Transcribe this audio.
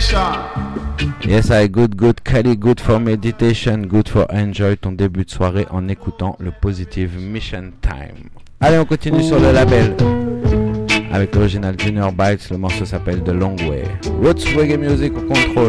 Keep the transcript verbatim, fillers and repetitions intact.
Yes, I good, good, Kali, good for meditation, good for enjoy ton début de soirée en écoutant le Positive Mission Time. Allez, on continue sur le label avec l'original Junior Bytes. Le morceau s'appelle The Long Way. Roots Reggae Music au contrôle.